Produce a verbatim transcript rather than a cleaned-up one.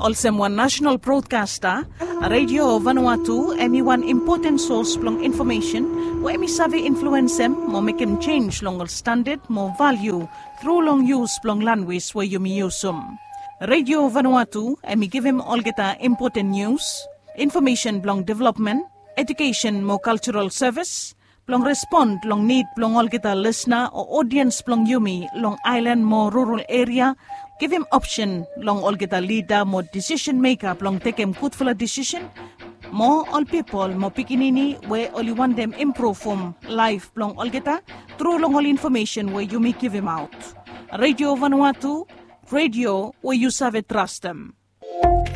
Also one national broadcaster, Radio Vanuatu, emi one important source long information, where emi save influence them, more make him change long standard, more value, through long use long language where you may use them. Radio Vanuatu, emi give him all get important news, information long development, education more cultural service, long respond long need long all get a listener or audience long yumi long island more rural area. Give him option long all get a leader more decision maker long take him good for a decision. More all people more pikinini where only want them improve from life long all get a through long all information where you may give him out. Radio Vanuatu, radio where you serve trust them.